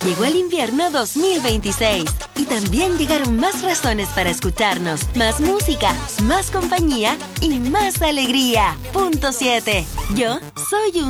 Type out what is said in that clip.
llegó el invierno 2026 y también llegaron más razones para escucharnos, más música, más compañía y más alegría. Punto 7. Yo soy un